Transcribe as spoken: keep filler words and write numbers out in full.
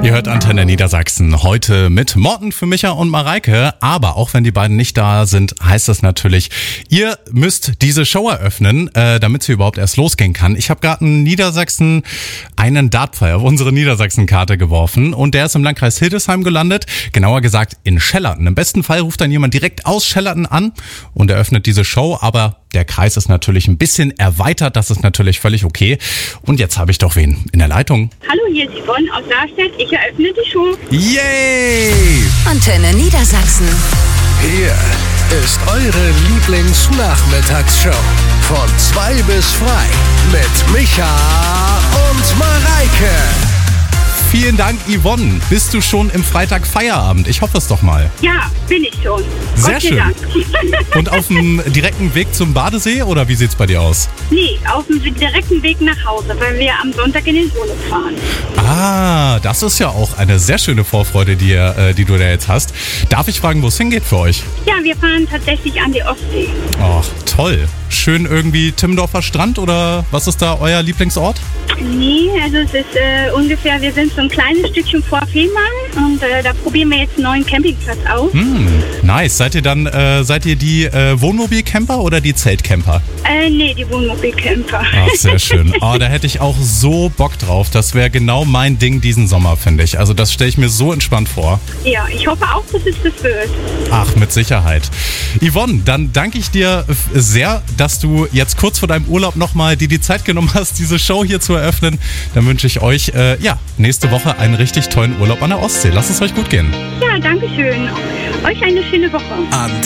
Ihr hört Antenne Niedersachsen heute mit Morten für Micha und Mareike. Aber auch wenn die beiden nicht da sind, heißt das natürlich, ihr müsst diese Show eröffnen, äh, damit sie überhaupt erst losgehen kann. Ich habe gerade in Niedersachsen einen Dartpfeil auf unsere Niedersachsen-Karte geworfen und der ist im Landkreis Hildesheim gelandet. Genauer gesagt in Schellerten. Im besten Fall ruft dann jemand direkt aus Schellerten an und eröffnet diese Show. Aber der Kreis ist natürlich ein bisschen erweitert. Das ist natürlich völlig okay. Und jetzt habe ich doch wen in der Leitung. Hallo, hier ist Yvonne aus Darstedt. Ich eröffne die Show. Yay! Antenne Niedersachsen. Hier ist eure Lieblingsnachmittagsshow. Von zwei bis frei mit Micha und Mareike. Vielen Dank, Yvonne. Bist du schon im Freitag Feierabend? Ich hoffe es doch mal. Ja, bin ich schon. Sehr Gott sei schön. Dank. Und auf dem direkten Weg zum Badesee oder wie sieht's bei dir aus? Nee, auf dem direkten Weg nach Hause, weil wir am Sonntag in den Urlaub fahren. Ah, das ist ja auch eine sehr schöne Vorfreude, die, äh, die du da jetzt hast. Darf ich fragen, wo es hingeht für euch? Ja, wir fahren tatsächlich an die Ostsee. Ach, toll. Schön irgendwie Timmendorfer Strand oder was ist da euer Lieblingsort? Nee, also es ist äh, ungefähr, wir sind so ein kleines Stückchen vor Fehmarn und äh, da probieren wir jetzt einen neuen Campingplatz aus. Hm, nice. Seid ihr dann, äh, seid ihr die äh, Wohnmobilcamper oder die Zeltcamper? Äh, nee, die Wohnmobilcamper. Ach, sehr schön. Oh, da hätte ich auch so Bock drauf. Das wäre genau mein Ding diesen Sommer, finde ich. Also das stelle ich mir so entspannt vor. Ja, ich hoffe auch, dass es das wird. Ach, mit Sicherheit. Yvonne, dann danke ich dir sehr, dass du jetzt kurz vor deinem Urlaub nochmal dir die Zeit genommen hast, diese Show hier zu eröffnen. Dann wünsche ich euch, äh, ja, nächste Woche einen richtig tollen Urlaub an der Ostsee. Lasst es euch gut gehen. Ja, danke schön. Euch eine schöne Woche. Antenne